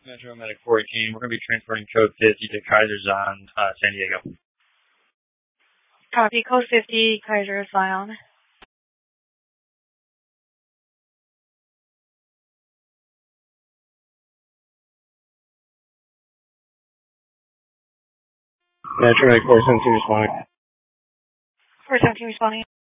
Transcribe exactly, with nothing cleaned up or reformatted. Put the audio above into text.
Metro Medic fourteen. We're going to be transporting code fifty to Kaiser Zion, uh, San Diego. Copy. Code fifty, Kaiser Zion. Metro Medic four seventeen responding. four seventeen responding.